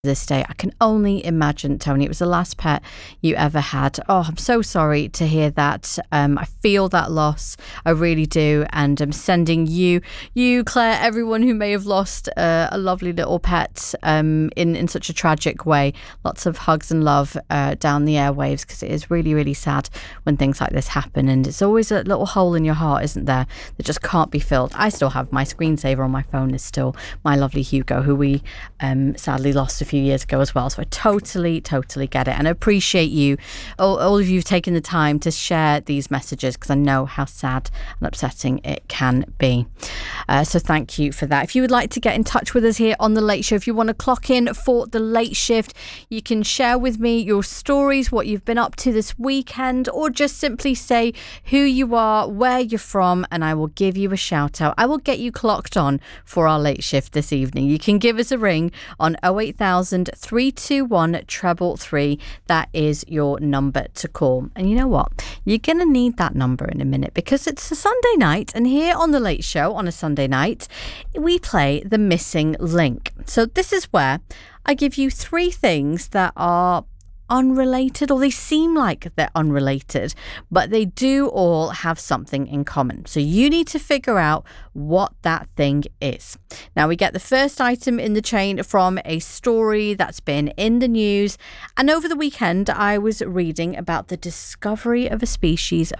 this day. I can only imagine, Tony, it was the last pet you ever had. Oh, I'm so sorry to hear that. I feel that loss. I really do. And I'm sending you, Claire, everyone who may have lost a lovely little pet in such a tragic way. Lots of hugs and love down the airwaves, because it is really, really sad when things like this happen. And it's always a little hole in your heart, isn't there, that just can't be filled. I still have my screensaver on my phone is still my lovely Hugo, who we sadly lost a few years ago as well. So I totally get it, and I appreciate you, all of you, have taken the time to share these messages, because I know how sad and upsetting it can be. So thank you for that. If you would like to get in touch with us here on The Late Show, if you want to clock in for The Late Shift, you can share with me your stories, what you've been up to this weekend, or just simply say who you are, where you're from, and I will give you a shout out. I will get you clocked on for our Late Shift this evening. You can give us a ring on 08000 321 333. That is your number to call. And you know what? You're going to need that number in a minute, because it's a Sunday night, and here on The Late Show on a Sunday night, we play The Missing Link. So this is where I give you 3 things that are unrelated, or they seem like they're unrelated, but they do all have something in common. So you need to figure out what that thing is. Now, we get the first item in the chain from a story that's been in the news. And over the weekend, I was reading about the discovery of a species